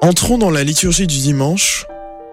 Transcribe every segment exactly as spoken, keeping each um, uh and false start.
Entrons dans la liturgie du dimanche,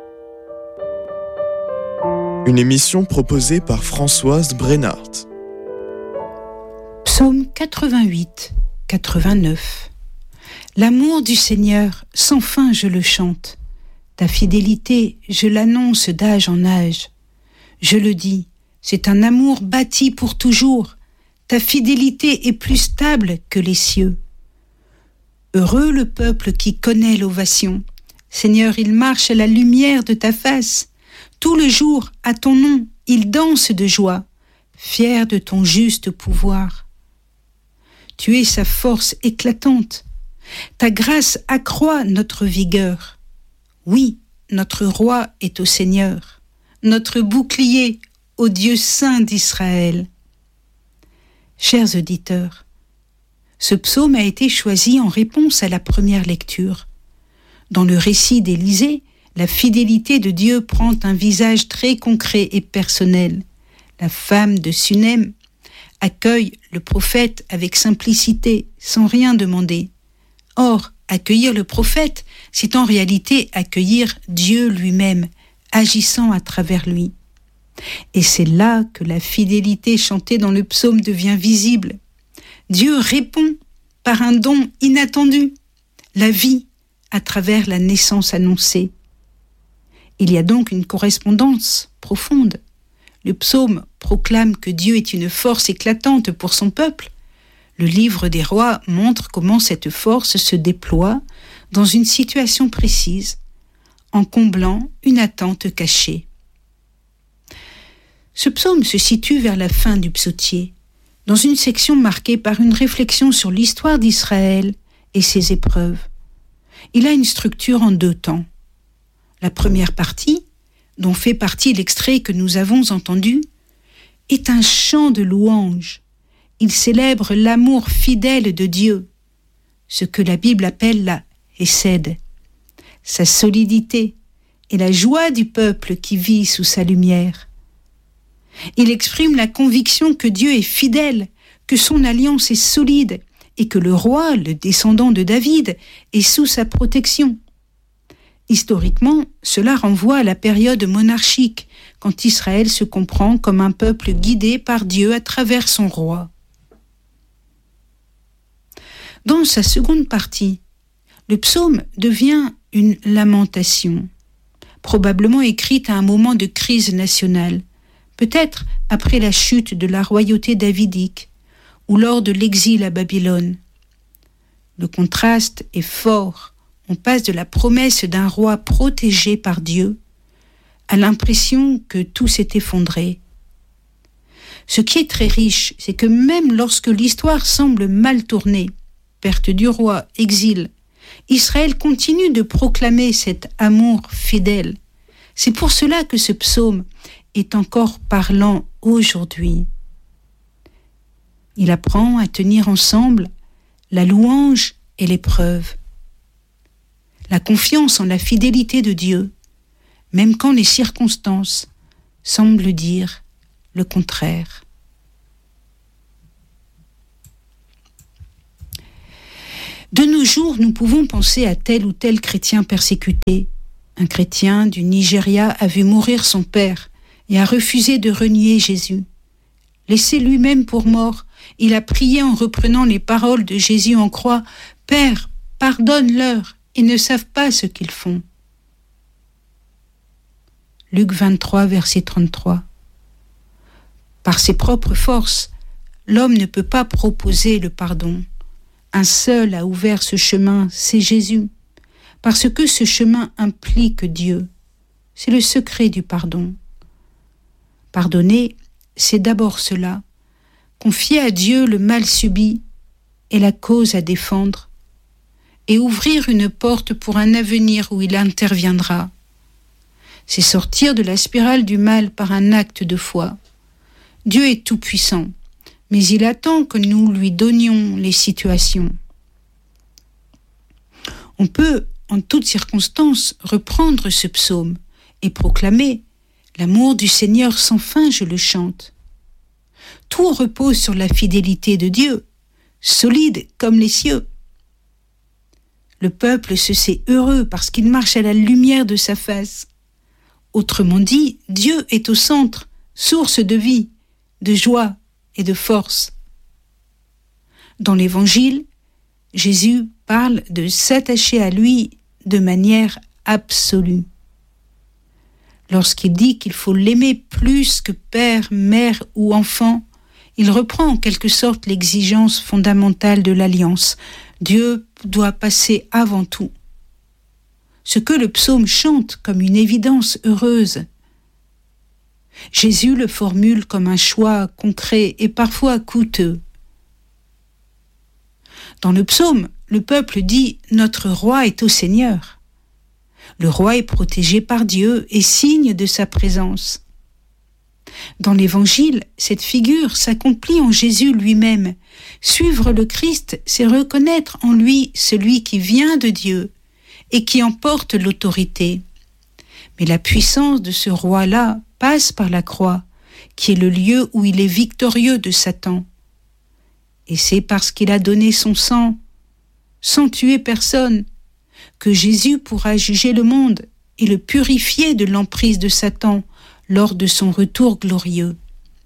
une émission proposée par Françoise Brennart. Psaume quatre-vingt-huit, quatre-vingt-neuf. L'amour du Seigneur, sans fin je le chante. Ta fidélité, je l'annonce d'âge en âge. Je le dis, c'est un amour bâti pour toujours. Ta fidélité est plus stable que les cieux. Heureux le peuple qui connaît l'ovation. Seigneur, il marche à la lumière de ta face. Tout le jour, à ton nom, il danse de joie, fier de ton juste pouvoir. Tu es sa force éclatante. Ta grâce accroît notre vigueur. Oui, notre roi est au Seigneur, notre bouclier au Dieu saint d'Israël. Chers auditeurs, ce psaume a été choisi en réponse à la première lecture. Dans le récit d'Élisée, la fidélité de Dieu prend un visage très concret et personnel. La femme de Sunem accueille le prophète avec simplicité, sans rien demander. Or, accueillir le prophète, c'est en réalité accueillir Dieu lui-même, agissant à travers lui. Et c'est là que la fidélité chantée dans le psaume devient visible. Dieu répond par un don inattendu, la vie à travers la naissance annoncée. Il y a donc une correspondance profonde. Le psaume proclame que Dieu est une force éclatante pour son peuple. Le livre des rois montre comment cette force se déploie dans une situation précise, en comblant une attente cachée. Ce psaume se situe vers la fin du psautier, dans une section marquée par une réflexion sur l'histoire d'Israël et ses épreuves. Il a une structure en deux temps. La première partie, dont fait partie l'extrait que nous avons entendu, est un chant de louange. Il célèbre l'amour fidèle de Dieu, ce que la Bible appelle la Hesed, sa solidité et la joie du peuple qui vit sous sa lumière. Il exprime la conviction que Dieu est fidèle, que son alliance est solide et que le roi, le descendant de David, est sous sa protection. Historiquement, cela renvoie à la période monarchique, quand Israël se comprend comme un peuple guidé par Dieu à travers son roi. Dans sa seconde partie, le psaume devient une lamentation, probablement écrite à un moment de crise nationale, peut-être après la chute de la royauté davidique ou lors de l'exil à Babylone. Le contraste est fort. On passe de la promesse d'un roi protégé par Dieu à l'impression que tout s'est effondré. Ce qui est très riche, c'est que même lorsque l'histoire semble mal tournée, perte du roi, exil, Israël continue de proclamer cet amour fidèle. C'est pour cela que ce psaume est encore parlant aujourd'hui. Il apprend à tenir ensemble la louange et l'épreuve, la confiance en la fidélité de Dieu, même quand les circonstances semblent dire le contraire. De nos jours, nous pouvons penser à tel ou tel chrétien persécuté. Un chrétien du Nigeria a vu mourir son père et a refusé de renier Jésus. Laissé lui-même pour mort, il a prié en reprenant les paroles de Jésus en croix « Père, pardonne-leur, ils ne savent pas ce qu'ils font. » Luc vingt-trois, verset trente-trois. Par ses propres forces, l'homme ne peut pas proposer le pardon. Un seul a ouvert ce chemin, c'est Jésus, parce que ce chemin implique Dieu. C'est le secret du pardon. Pardonner, c'est d'abord cela, confier à Dieu le mal subi et la cause à défendre, et ouvrir une porte pour un avenir où il interviendra. C'est sortir de la spirale du mal par un acte de foi. Dieu est tout-puissant, mais il attend que nous lui donnions les situations. On peut, en toutes circonstances, reprendre ce psaume et proclamer « L'amour du Seigneur sans fin, je le chante ». Tout repose sur la fidélité de Dieu, solide comme les cieux. Le peuple se sait heureux parce qu'il marche à la lumière de sa face. Autrement dit, Dieu est au centre, source de vie, de joie et de force. Dans l'Évangile, Jésus parle de s'attacher à lui de manière absolue. Lorsqu'il dit qu'il faut l'aimer plus que père, mère ou enfant, il reprend en quelque sorte l'exigence fondamentale de l'alliance. Dieu doit passer avant tout. Ce que le psaume chante comme une évidence heureuse, Jésus le formule comme un choix concret et parfois coûteux. Dans le psaume, le peuple dit « Notre roi est au Seigneur ». Le roi est protégé par Dieu et signe de sa présence. Dans l'Évangile, cette figure s'accomplit en Jésus lui-même. Suivre le Christ, c'est reconnaître en lui celui qui vient de Dieu et qui emporte l'autorité. Mais la puissance de ce roi-là passe par la croix, qui est le lieu où il est victorieux de Satan. Et c'est parce qu'il a donné son sang, sans tuer personne, que Jésus pourra juger le monde et le purifier de l'emprise de Satan lors de son retour glorieux.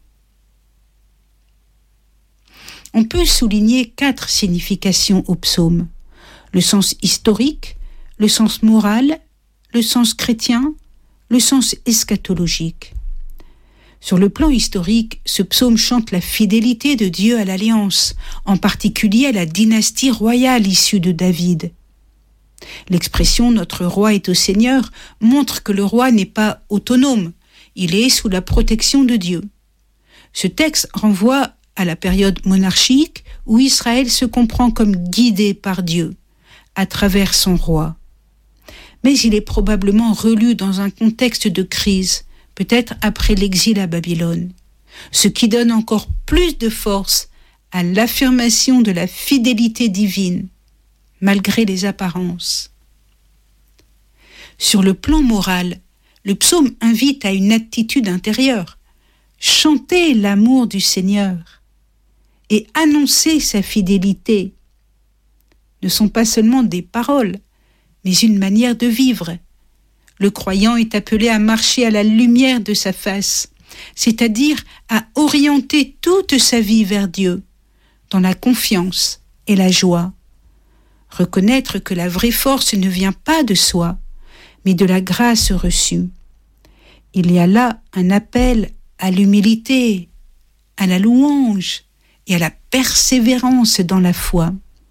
On peut souligner quatre significations au psaume: le sens historique, le sens moral, le sens chrétien, le sens eschatologique. Sur le plan historique, ce psaume chante la fidélité de Dieu à l'Alliance, en particulier à la dynastie royale issue de David. L'expression « Notre roi est au Seigneur » montre que le roi n'est pas autonome, il est sous la protection de Dieu. Ce texte renvoie à la période monarchique où Israël se comprend comme guidé par Dieu, à travers son roi. Mais il est probablement relu dans un contexte de crise, peut-être après l'exil à Babylone, ce qui donne encore plus de force à l'affirmation de la fidélité divine, malgré les apparences. Sur le plan moral, le psaume invite à une attitude intérieure, chanter l'amour du Seigneur et annoncer sa fidélité ne sont pas seulement des paroles, mais une manière de vivre. Le croyant est appelé à marcher à la lumière de sa face, c'est-à-dire à orienter toute sa vie vers Dieu, dans la confiance et la joie. Reconnaître que la vraie force ne vient pas de soi, mais de la grâce reçue. Il y a là un appel à l'humilité, à la louange et à la persévérance dans la foi.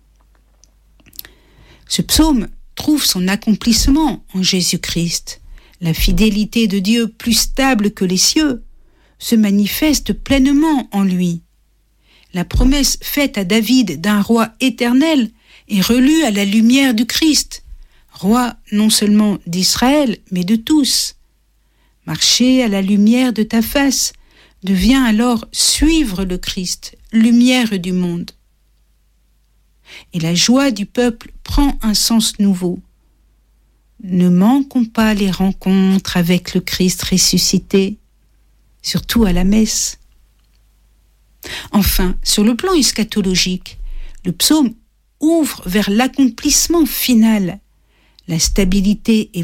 Ce psaume trouve son accomplissement en Jésus-Christ. La fidélité de Dieu, plus stable que les cieux, se manifeste pleinement en lui. La promesse faite à David d'un roi éternel est relue à la lumière du Christ, roi non seulement d'Israël, mais de tous. Marcher à la lumière de ta face devient alors suivre le Christ, lumière du monde. Et la joie du peuple prend un sens nouveau. Ne manquons pas les rencontres avec le Christ ressuscité, surtout à la messe. Enfin, sur le plan eschatologique, le psaume ouvre vers l'accomplissement final. La stabilité est